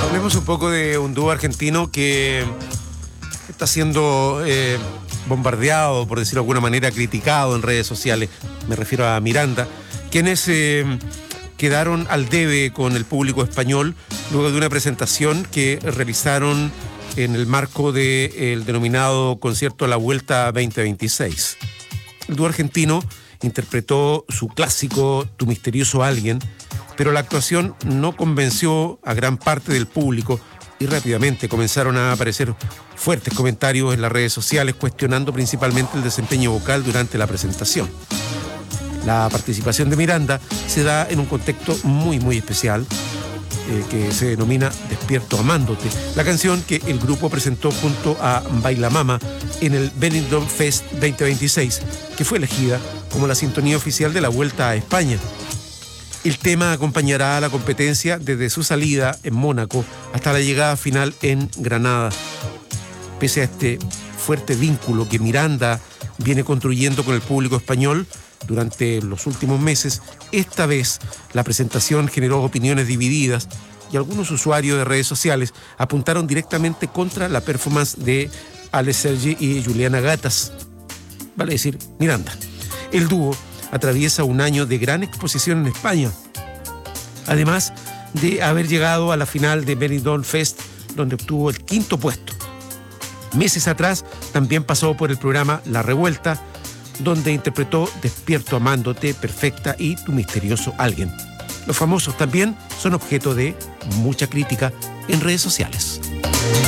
Hablemos un poco de un dúo argentino que está siendo bombardeado, por decirlo de alguna manera, criticado en redes sociales. Me refiero a Miranda, quienes quedaron al debe con el público español luego de una presentación que realizaron en el marco del denominado concierto La Vuelta 2026. El dúo argentino interpretó su clásico Tu misterioso alguien, pero la actuación no convenció a gran parte del público y rápidamente comenzaron a aparecer fuertes comentarios en las redes sociales cuestionando principalmente el desempeño vocal durante la presentación. La participación de Miranda se da en un contexto muy especial que se denomina Despierto Amándote, la canción que el grupo presentó junto a Baila Mama en el Benidorm Fest 2026, que fue elegida como la sintonía oficial de la Vuelta a España. El tema acompañará a la competencia desde su salida en Mónaco hasta la llegada final en Granada. Pese a este fuerte vínculo que Miranda viene construyendo con el público español durante los últimos meses, esta vez la presentación generó opiniones divididas y algunos usuarios de redes sociales apuntaron directamente contra la performance de Ale Sergi y Juliana Gatas, vale decir, Miranda. El dúo atraviesa un año de gran exposición en España, además de haber llegado a la final de Benidorm Fest, donde obtuvo el 5º puesto. Meses atrás también pasó por el programa La Revuelta, donde interpretó Despierto Amándote, Perfecta y Tu misterioso alguien. Los famosos también son objeto de mucha crítica en redes sociales.